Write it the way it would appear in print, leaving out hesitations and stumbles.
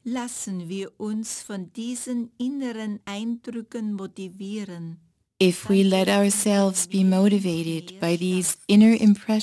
Lassen wir uns von diesen inneren Eindrücken motivieren. If we let ourselves be motivated by these inner impressions,